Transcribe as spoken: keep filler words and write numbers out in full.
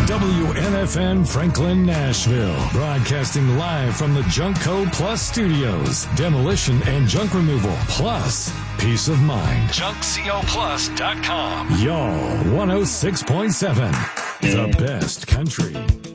W N F N Franklin, Nashville. Broadcasting live from the Junk Code Plus studios. Demolition and junk removal, plus peace of mind. junk co plus dot com. Y'all, one oh six point seven. The best country.